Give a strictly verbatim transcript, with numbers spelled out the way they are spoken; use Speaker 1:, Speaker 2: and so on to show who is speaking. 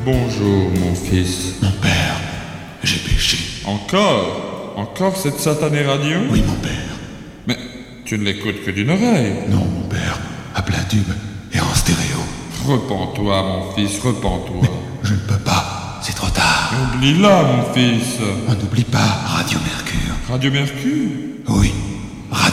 Speaker 1: Bonjour, mon fils.
Speaker 2: Mon père, j'ai péché.
Speaker 1: Encore Encore cette satanée radio?
Speaker 2: Oui, mon père.
Speaker 1: Mais tu ne l'écoutes que d'une oreille.
Speaker 2: Non, mon père, à plein tube et en stéréo.
Speaker 1: Repens-toi, mon fils, repens-toi.
Speaker 2: Mais je ne peux pas, c'est trop tard.
Speaker 1: Oublie-la, mon fils.
Speaker 2: On n'oublie pas Radio Mercure.
Speaker 1: Radio Mercure?
Speaker 2: Oui,